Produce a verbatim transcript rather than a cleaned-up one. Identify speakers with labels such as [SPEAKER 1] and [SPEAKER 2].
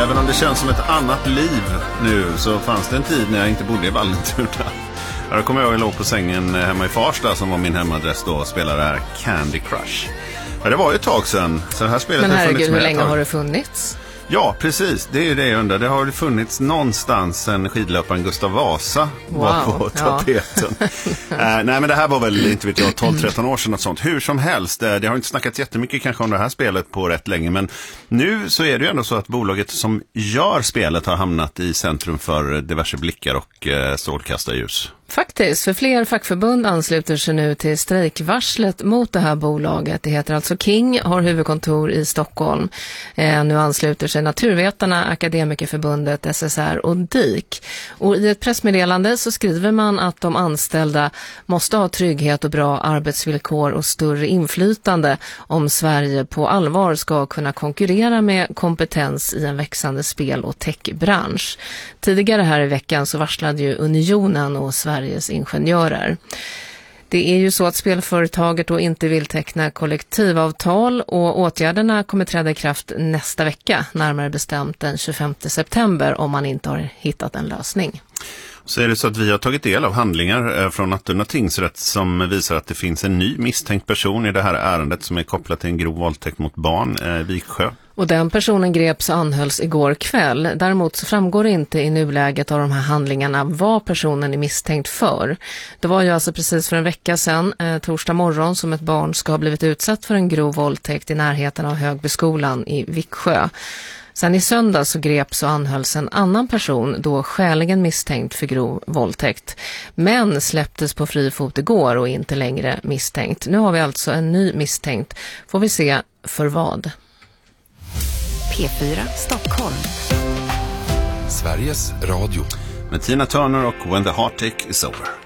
[SPEAKER 1] Även om det känns som ett annat liv nu så fanns det en tid när jag inte bodde i Vallentuna. Då kommer jag ihåg, jag låg på sängen hemma i Farsta som var min hemadress då och spelade här Candy Crush. Ja, det var ju ett tag sedan. Så det här spelet
[SPEAKER 2] Men
[SPEAKER 1] har
[SPEAKER 2] herregud, hur
[SPEAKER 1] med
[SPEAKER 2] länge har det funnits?
[SPEAKER 1] Ja, precis. Det är ju det jag undrar. Det har ju funnits någonstans sen skidlöparen Gustav Vasa
[SPEAKER 2] Wow,
[SPEAKER 1] var på tapeten.
[SPEAKER 2] ja.
[SPEAKER 1] uh, nej, men det här var väl, inte vet jag, tolv tretton år sedan något sånt. Hur som helst, uh, det har inte snackats jättemycket kanske om det här spelet på rätt länge. Men nu så är det ju ändå så att bolaget som gör spelet har hamnat i centrum för diverse blickar och uh, strålkastarljus.
[SPEAKER 2] Faktiskt, för fler fackförbund ansluter sig nu till strejkvarslet mot det här bolaget. Det heter alltså King, har huvudkontor i Stockholm. Eh, nu ansluter sig Naturvetarna, Akademikerförbundet, S S R och D I K. Och i ett pressmeddelande så skriver man att de anställda måste ha trygghet och bra arbetsvillkor och större inflytande om Sverige på allvar ska kunna konkurrera med kompetens i en växande spel- och techbransch. Tidigare här i veckan så varslade ju Unionen och Sverige Sveriges ingenjörer. Det är ju så att spelföretaget då inte vill teckna kollektivavtal och åtgärderna kommer träda i kraft nästa vecka, närmare bestämt den tjugofemte september om man inte har hittat en lösning.
[SPEAKER 1] Så är det så att vi har tagit del av handlingar från Nattuna tingsrätt som visar att det finns en ny misstänkt person i det här ärendet som är kopplat till en grov våldtäkt mot barn i Viksjö.
[SPEAKER 2] Och den personen greps och anhölls igår kväll. Däremot så framgår det inte i nuläget av de här handlingarna vad personen är misstänkt för. Det var ju alltså precis för en vecka sedan, eh, torsdag morgon, som ett barn ska ha blivit utsatt för en grov våldtäkt i närheten av Högbyskolan i Viksjö. Sen i söndag så greps och anhölls en annan person då skäligen misstänkt för grov våldtäkt. Men släpptes på fri fot igår och inte längre misstänkt. Nu har vi alltså en ny misstänkt. Får vi se för vad.
[SPEAKER 3] P fyra Stockholm.
[SPEAKER 4] Sveriges Radio.
[SPEAKER 1] Med Tina Turner och When the Heartache is Over.